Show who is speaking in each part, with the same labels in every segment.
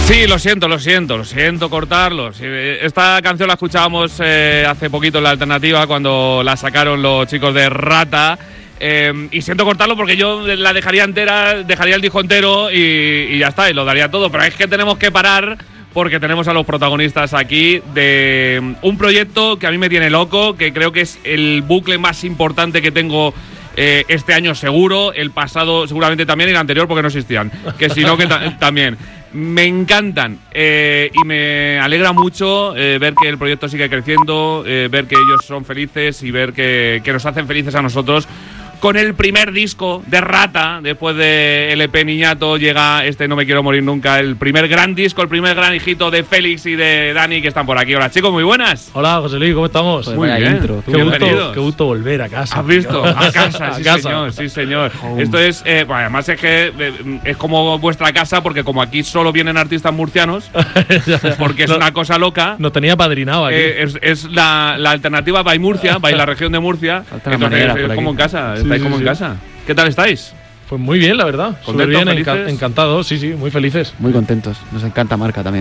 Speaker 1: Sí, lo siento cortarlo. Esta canción la escuchábamos hace poquito en la alternativa cuando la sacaron los chicos de Rata. Y siento cortarlo porque yo la dejaría entera, dejaría el disco entero y ya está, y lo daría todo. Pero es que tenemos que parar porque tenemos a los protagonistas aquí de un proyecto que a mí me tiene loco, que creo que es el bucle más importante que tengo este año seguro, el pasado seguramente también y el anterior porque no existían, que si no que también. Me encantan y me alegra mucho ver que el proyecto sigue creciendo, ver que ellos son felices y ver que nos hacen felices a nosotros. Con el primer disco de Rata, después de LP Niñato, llega No me quiero morir nunca, el primer gran disco, el primer gran hijito de Félix y de Dani, que están por aquí. Hola chicos, muy buenas.
Speaker 2: Hola José Luis, ¿cómo estamos?
Speaker 1: Joder, muy bien.
Speaker 2: Intro. Qué gusto volver a casa.
Speaker 1: ¿Has visto? A casa, sí, casa. Señor, sí señor. Esto es, bueno, además es que es como vuestra casa, porque como aquí solo vienen artistas murcianos, porque es una cosa loca.
Speaker 2: Nos tenía padrinado aquí.
Speaker 1: Es la alternativa by Murcia, by la región de Murcia. Entonces es como en casa. Estáis como en casa. ¿Qué tal estáis?
Speaker 2: Pues muy bien, la verdad. Súper bien, encantados, sí, muy felices.
Speaker 3: Muy contentos. Nos encanta Marca también.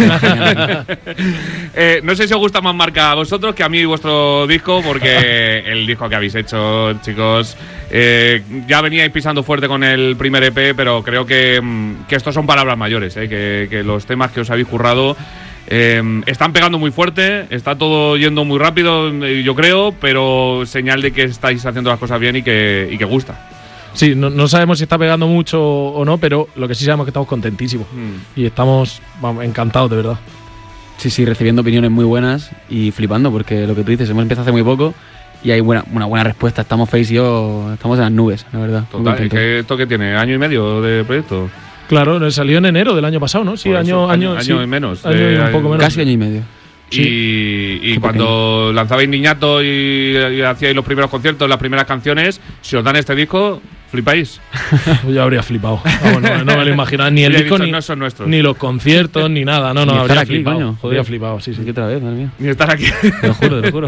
Speaker 1: No sé si os gusta más Marca a vosotros que a mí vuestro disco, porque el disco que habéis hecho, chicos, ya veníais pisando fuerte con el primer EP, pero creo que estos son palabras mayores, que los temas que os habéis currado están pegando muy fuerte, está todo yendo muy rápido, yo creo, pero señal de que estáis haciendo las cosas bien y que gusta.
Speaker 2: Sí, no sabemos si está pegando mucho o no, pero lo que sí sabemos es que estamos contentísimos y estamos encantados, de verdad.
Speaker 3: Sí, recibiendo opiniones muy buenas y flipando, porque lo que tú dices, hemos empezado hace muy poco y hay una buena respuesta. Estamos Face y yo, estamos en las nubes, la verdad.
Speaker 1: Total, ¿esto qué tiene? ¿Año y medio de proyecto?
Speaker 2: Claro, salió en enero del año pasado, ¿no? Sí,
Speaker 1: pues
Speaker 2: año
Speaker 1: sí. Y menos.
Speaker 2: Un poco menos.
Speaker 3: Casi año y medio.
Speaker 1: Y cuando lanzabais Niñato y hacíais los primeros conciertos, las primeras canciones, si os dan este disco, ¿flipáis?
Speaker 2: Yo habría flipado. No me lo imaginaba. Ni el disco, ni los conciertos, ni nada. No, habría flipado. Habría flipado, sí.
Speaker 3: ¿Qué otra vez, madre mía?
Speaker 1: Ni estar aquí.
Speaker 3: Te lo juro.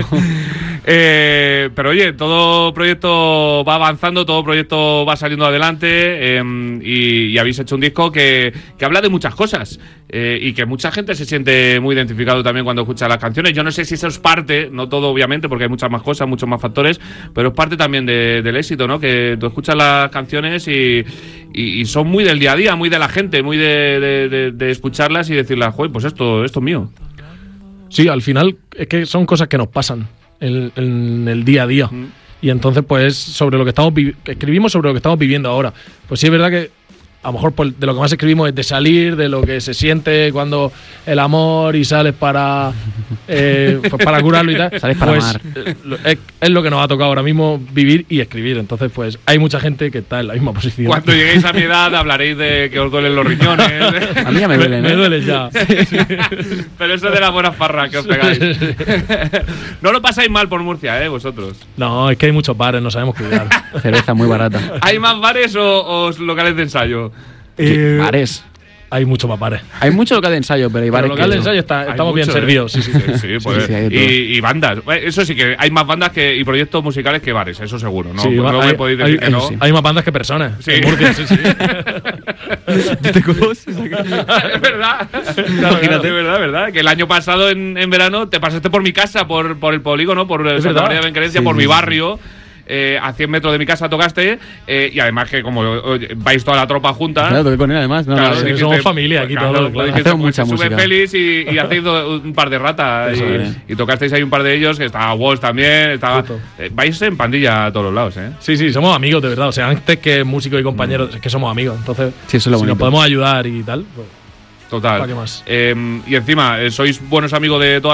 Speaker 1: Pero oye, todo proyecto va avanzando, todo proyecto va saliendo adelante y habéis hecho un disco que habla de muchas cosas y que mucha gente se siente muy identificado también cuando escucha las canciones. Yo no sé si eso es parte, no todo obviamente, porque hay muchas más cosas, muchos más factores, pero es parte también del éxito, ¿no? Que tú escuchas las canciones y son muy del día a día, muy de la gente, muy de escucharlas y decirlas, joder, pues esto es mío.
Speaker 2: Sí, al final es que son cosas que nos pasan en el día a día. Y entonces, pues, sobre lo que escribimos sobre lo que estamos viviendo ahora. Pues sí, es verdad que a lo mejor de lo que más escribimos es de salir, de lo que se siente cuando el amor y sales para curarlo y tal.
Speaker 3: Sales para amar.
Speaker 2: Es lo que nos ha tocado ahora mismo vivir y escribir. Entonces, pues, hay mucha gente que está en la misma posición.
Speaker 1: Cuando lleguéis a mi edad hablaréis de que os duelen los riñones.
Speaker 3: A mí ya me duelen,
Speaker 2: Me duelen ya.
Speaker 1: Sí. Pero eso es de las buenas farras que os pegáis. No lo pasáis mal por Murcia, vosotros.
Speaker 2: No, es que hay muchos bares, no sabemos cuidar.
Speaker 3: Cerveza muy barata.
Speaker 1: ¿Hay más bares o locales de ensayo?
Speaker 3: Bares.
Speaker 2: Hay muchos más bares.
Speaker 3: Hay mucho local de ensayo, pero hay bares
Speaker 2: local de ensayo estamos bien servidos. Sí,
Speaker 1: pues, y bandas. Eso sí, que hay más bandas y proyectos musicales que bares, eso seguro. No,
Speaker 2: sí,
Speaker 1: no me podéis decir que no.
Speaker 2: Hay más bandas que personas.
Speaker 1: Sí.
Speaker 2: En Murcia, sí.
Speaker 1: Es verdad. Imagínate. Es verdad. Que el año pasado en verano te pasaste por mi casa, por el polígono, por Santa María de Benquerencia, por mi barrio. A 100 metros de mi casa tocaste y además que como vais toda la tropa junta.
Speaker 3: Claro, toqué con él además.
Speaker 2: Claro, dijiste, somos familia aquí todos.
Speaker 3: Hacemos mucha música.
Speaker 1: Sube Félix y hacéis un par de ratas y tocasteis ahí un par de ellos, que estaba Walsh también. Vais en pandilla a todos los lados,
Speaker 2: Sí, somos amigos de verdad. O sea, antes que músicos y compañeros, es que somos amigos. Entonces,
Speaker 3: sí, eso es lo bonito.
Speaker 2: Si nos podemos ayudar y tal, pues,
Speaker 1: total.
Speaker 2: ¿para qué más?
Speaker 1: Y encima, sois buenos amigos de toda